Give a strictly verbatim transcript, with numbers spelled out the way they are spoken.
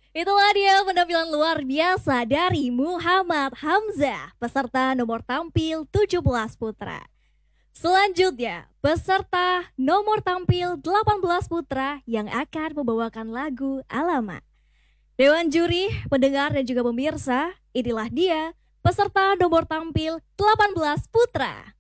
Itulah dia penampilan luar biasa dari Muhammad Hamzah, peserta nomor tampil tujuh belas putra. Selanjutnya, peserta nomor tampil delapan belas putra yang akan membawakan lagu Alamak. Dewan juri, pendengar dan juga pemirsa, inilah dia peserta nomor tampil delapan belas putra.